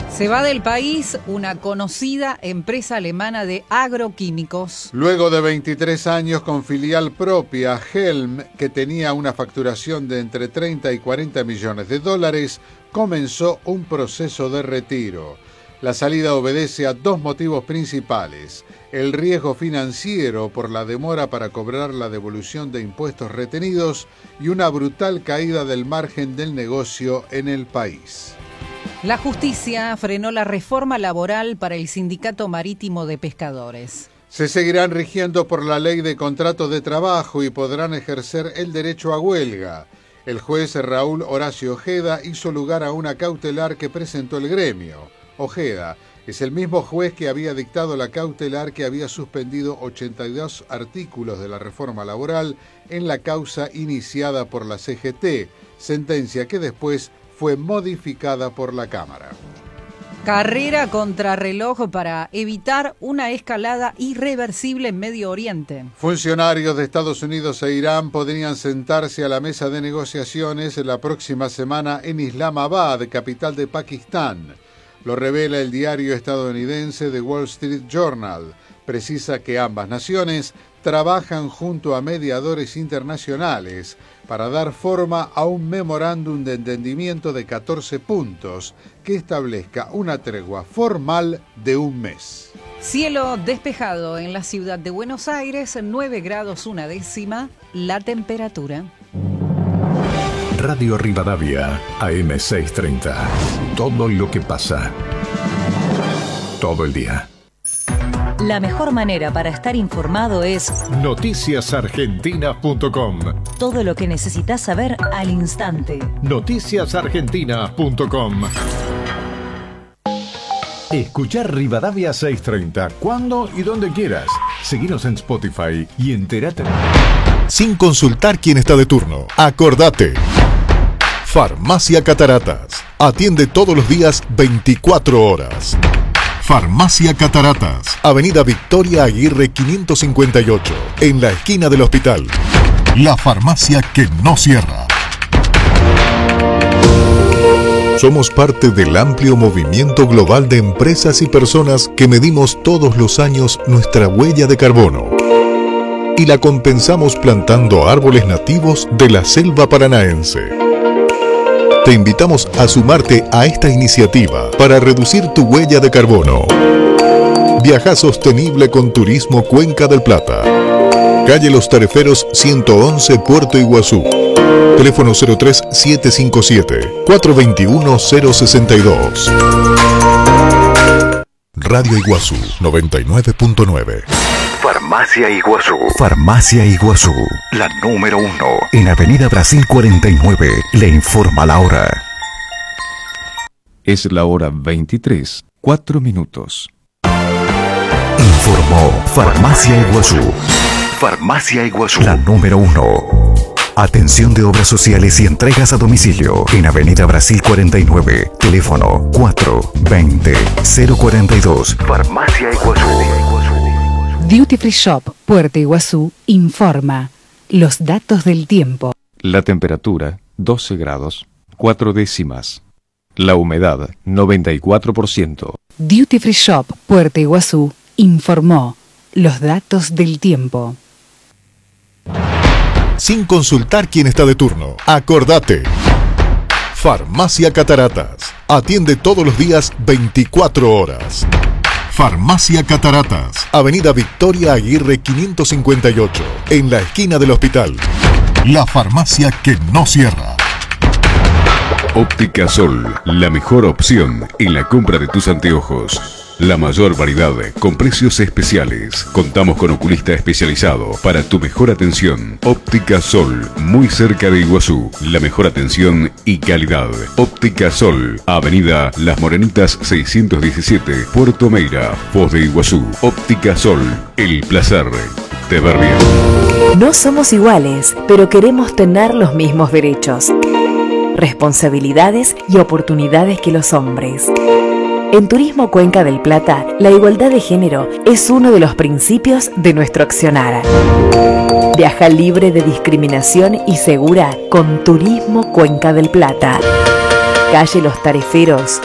Se va del país una conocida empresa alemana de agroquímicos. Luego de 23 años con filial propia, Helm, que tenía una facturación de entre 30 y 40 millones de dólares, comenzó un proceso de retiro. La salida obedece a dos motivos principales: el riesgo financiero por la demora para cobrar la devolución de impuestos retenidos y una brutal caída del margen del negocio en el país. La justicia frenó la reforma laboral para el Sindicato Marítimo de Pescadores. Se seguirán rigiendo por la ley de contratos de trabajo y podrán ejercer el derecho a huelga. El juez Raúl Horacio Ojeda hizo lugar a una cautelar que presentó el gremio. Ojeda es el mismo juez que había dictado la cautelar que había suspendido 82 artículos de la reforma laboral en la causa iniciada por la CGT, sentencia que después fue modificada por la Cámara. Carrera contrarreloj para evitar una escalada irreversible en Medio Oriente. Funcionarios de Estados Unidos e Irán podrían sentarse a la mesa de negociaciones la próxima semana en Islamabad, capital de Pakistán. Lo revela el diario estadounidense The Wall Street Journal. Precisa que ambas naciones trabajan junto a mediadores internacionales para dar forma a un memorándum de entendimiento de 14 puntos que establezca una tregua formal de un mes. Cielo despejado en la ciudad de Buenos Aires, 9 grados 1/10 la temperatura. Radio Rivadavia, AM 630. Todo lo que pasa. Todo el día. La mejor manera para estar informado es noticiasargentina.com. Todo lo que necesitas saber al instante. Noticiasargentina.com. Escuchar Rivadavia 630 cuando y donde quieras. Seguinos en Spotify y entérate. Sin consultar quién está de turno. Acordate. Farmacia Cataratas. Atiende todos los días 24 horas. Farmacia Cataratas, Avenida Victoria Aguirre 558, en la esquina del hospital. La farmacia que no cierra. Somos parte del amplio movimiento global de empresas y personas que medimos todos los años nuestra huella de carbono y la compensamos plantando árboles nativos de la selva paranaense. Te invitamos a sumarte a esta iniciativa para reducir tu huella de carbono. Viaja sostenible con Turismo Cuenca del Plata. Calle Los Tareferos 111, Puerto Iguazú. Teléfono 03-757-421-062. Radio Iguazú 99.9. Farmacia Iguazú. Farmacia Iguazú, La número 1. en Avenida Brasil 49. Le informa la hora. Es la hora 23, 4 minutos. Informó Farmacia Iguazú. Farmacia Iguazú. La número 1. Atención de obras sociales y entregas a domicilio en Avenida Brasil 49. Teléfono 420-042. Farmacia Iguazú. Duty Free Shop Puerto Iguazú informa los datos del tiempo. La temperatura, 12 grados, 4 décimas. La humedad, 94%. Duty Free Shop Puerto Iguazú informó los datos del tiempo. Sin consultar quién está de turno. Acordate. Farmacia Cataratas. Atiende todos los días 24 horas. Farmacia Cataratas, Avenida Victoria Aguirre 558, en la esquina del hospital. La farmacia que no cierra. Óptica Sol, la mejor opción en la compra de tus anteojos. La mayor variedad con precios especiales. Contamos con oculista especializado para tu mejor atención. Óptica Sol, muy cerca de Iguazú. La mejor atención y calidad. Óptica Sol, Avenida Las Morenitas 617, Puerto Meira, Foz de Iguazú. Óptica Sol, el placer de ver bien. No somos iguales, pero queremos tener los mismos derechos, responsabilidades y oportunidades que los hombres. En Turismo Cuenca del Plata, la igualdad de género es uno de los principios de nuestro accionar. Viaja libre de discriminación y segura con Turismo Cuenca del Plata. Calle Los Tareferos